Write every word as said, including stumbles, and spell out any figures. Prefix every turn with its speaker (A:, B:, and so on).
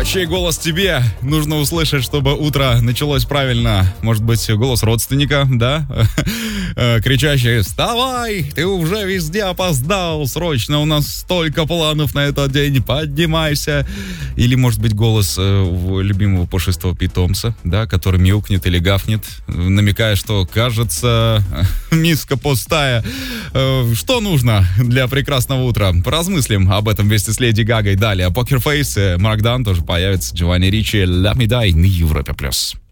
A: чей голос тебе нужно услышать, чтобы утро началось правильно? Может быть, голос родственника, да? Кричащий: «Вставай, ты уже везде опоздал, срочно, у нас столько планов на этот день, поднимайся». Или, может быть, голос э, любимого пушистого питомца, да, который мяукнет или гафнет, намекая, что, кажется, миска пустая. Э, что нужно для прекрасного утра? Поразмыслим об этом вместе с Леди Гагой. Далее Покер Фейс, Марк Дан тоже появится, Джованни Ричи, Let Me Die на Европе плюс.